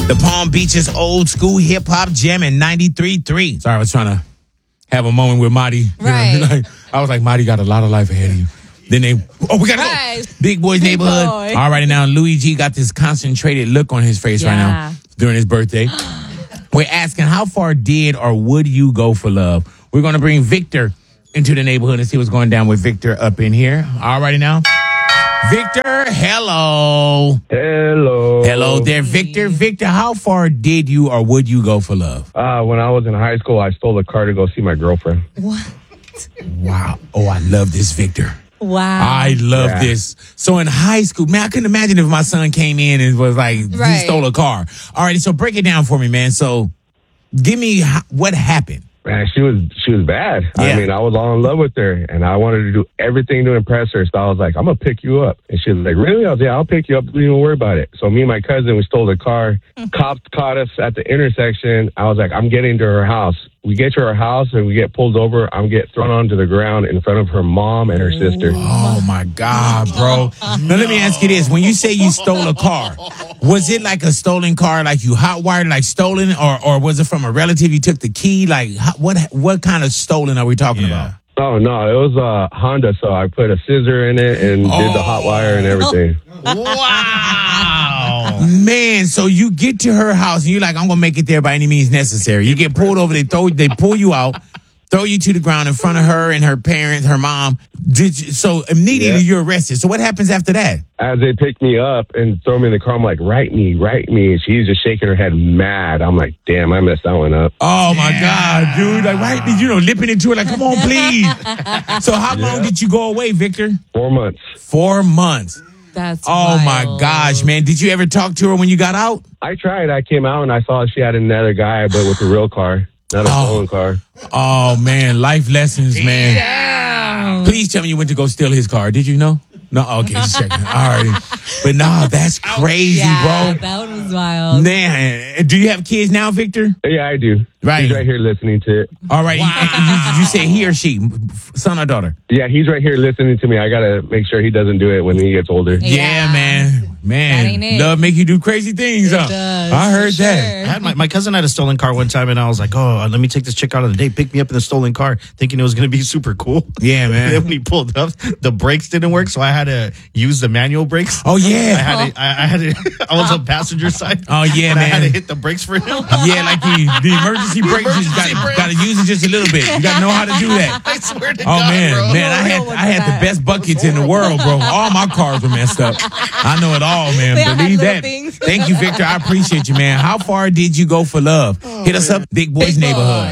The Palm Beaches old school hip hop jam in 93.3. Sorry, I was trying to have a moment with Marty. Right. I was like, Marty got a lot of life ahead of you. Then we gotta go. Big Boy's Neighborhood. Boy. All right, now Luigi got this concentrated look on his face right now during his birthday. We're asking, how far did or would you go for love? We're going to bring Victor into the neighborhood and see what's going down with Victor up in here. All righty now. Victor, hello. Hello there, Victor. Victor, how far did you or would you go for love? When I was in high school, I stole a car to go see my girlfriend. What? Wow. Oh, I love this, Victor. Wow. I love this. So in high school, man, I couldn't imagine if my son came in and was like, he stole a car. All right, so break it down for me, man. So give me what happened. Man, she was bad. Yeah. I mean, I was all in love with her, and I wanted to do everything to impress her. So I was like, I'm going to pick you up. And she was like, really? I was like, yeah, I'll pick you up. Don't even worry about it. So me and my cousin, we stole the car. Cops caught us at the intersection. I was like, I'm getting to her house. We get to her house, and we get pulled over. I'm get thrown onto the ground in front of her mom and her sister. Oh, my God, bro. Now, let me ask you this. When you say you stole a car, was it like a stolen car, like you hot-wired, like stolen, or was it from a relative? You took the key? Like, what kind of stolen are we talking about? Oh, no, it was a Honda, so I put a scissor in it and did the hot wire and everything. Wow. Man, so you get to her house and you're like, I'm going to make it there by any means necessary. You get pulled over, they pull you out, throw you to the ground in front of her and her parents, her mom. So immediately you're arrested. So what happens after that? As they pick me up and throw me in the car, I'm like, write me. And she's just shaking her head mad. I'm like, damn, I messed that one up. Oh, my God, dude. Like, write me, lipping into it like, come on, please. So how long did you go away, Victor? 4 months. 4 months. That's wild. My gosh, man. Did you ever talk to her when you got out? I tried. I came out and I saw she had another guy, but with a real car, not a stolen car. Oh, man. Life lessons, man. Damn. Please tell me you went to go steal his car. Did you know? No? Okay, just checking. All right. But no, that's crazy, bro. That was wild. Man, do you have kids now, Victor? Yeah, I do. Right. He's right here listening to it. All right. Wow. You say he or she, son or daughter? Yeah, he's right here listening to me. I got to make sure he doesn't do it when he gets older. Yeah, man. That ain't it. Love make you do crazy things, huh? Does, I heard that. My cousin had a stolen car one time, and I was like, oh, let me take this chick out on a date. Pick me up in the stolen car, thinking it was going to be super cool. Yeah, man. And then when he pulled up, the brakes didn't work, so I had to use the manual brakes. Oh, yeah. I was on passenger side. Oh, yeah, man. I had to hit the brakes for him. Yeah, like the emergency brakes, you got to use it just a little bit. You got to know how to do that. I swear to God, man, bro. Man, I had the best buckets in the world, bro. All my cars were messed up. I know it all, man. Believe that. Thank you, Victor. I appreciate you, man. How far did you go for love? Hit us up, Big Boy's Neighborhood.